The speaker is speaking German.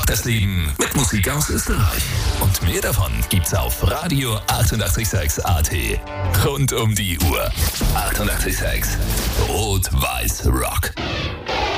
Das Leben mit Musik aus Österreich. Und mehr davon gibt's auf Radio 886 AT. Rund um die Uhr. 886 Rot-Weiß Rock.